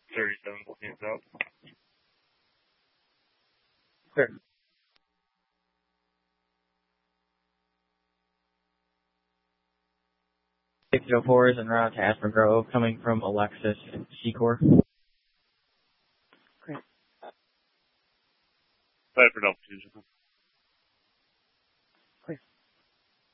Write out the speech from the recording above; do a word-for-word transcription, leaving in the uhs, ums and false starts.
thirty-seven, hands out. Sure. six oh four is en route to Aspen Grove, coming from Alexis Secor. Five for Delta two.